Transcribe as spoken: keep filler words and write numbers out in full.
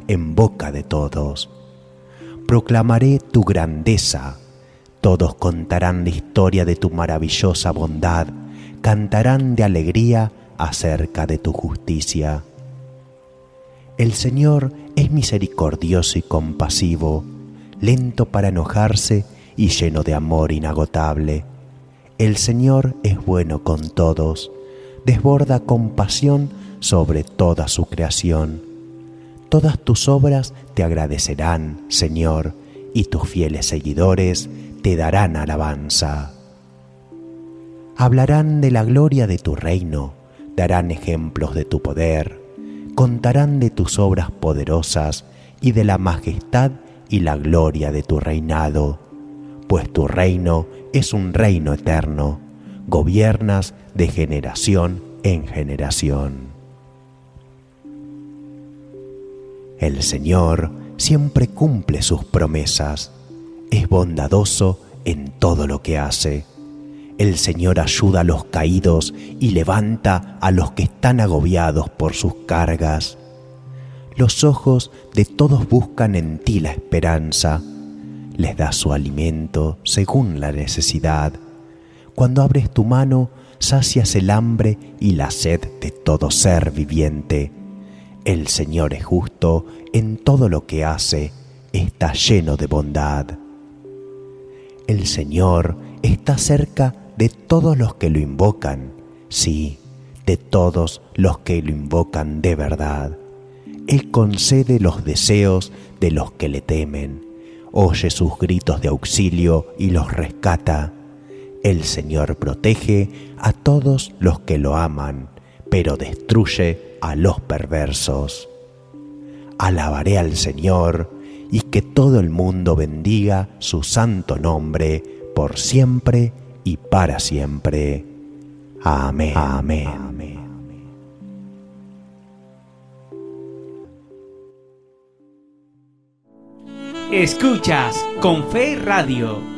en boca de todos. Proclamaré tu grandeza, todos contarán la historia de tu maravillosa bondad, cantarán de alegría acerca de tu justicia. El Señor es misericordioso y compasivo, lento para enojarse y lleno de amor inagotable. El Señor es bueno con todos, desborda compasión sobre toda su creación. Todas tus obras te agradecerán, Señor, y tus fieles seguidores te darán alabanza. Hablarán de la gloria de tu reino, darán ejemplos de tu poder, contarán de tus obras poderosas y de la majestad y la gloria de tu reinado, pues tu reino es un reino eterno, gobiernas de generación en generación. El Señor siempre cumple sus promesas, es bondadoso en todo lo que hace. El Señor ayuda a los caídos y levanta a los que están agobiados por sus cargas. Los ojos de todos buscan en ti la esperanza, les das su alimento según la necesidad. Cuando abres tu mano, sacias el hambre y la sed de todo ser viviente. El Señor es justo en todo lo que hace, está lleno de bondad. El Señor está cerca de todos los que lo invocan, sí, de todos los que lo invocan de verdad. Él concede los deseos de los que le temen, oye sus gritos de auxilio y los rescata. El Señor protege a todos los que lo aman, pero destruye a los perversos. Alabaré al Señor y que todo el mundo bendiga su santo nombre por siempre y para siempre. Amén. Amén. Amén. Escuchas Con Fe Radio.